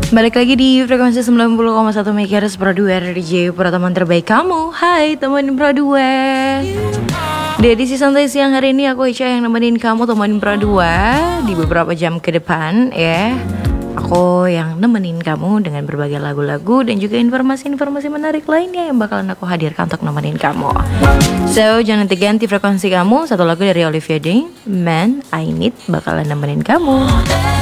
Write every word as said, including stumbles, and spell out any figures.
Balik lagi di frekuensi sembilan puluh koma satu MHz Broadway R D J para teman terbaik kamu. Hai teman Broadway. Di edisi santai siang hari ini aku Ica yang nemenin kamu teman Broadway di beberapa jam ke depan ya. Aku yang nemenin kamu dengan berbagai lagu-lagu dan juga informasi-informasi menarik lainnya yang bakalan aku hadirkan untuk nemenin kamu. So, jangan ganti frekuensi kamu. Satu lagu dari Olivia Dean, Man I Need, bakalan nemenin kamu.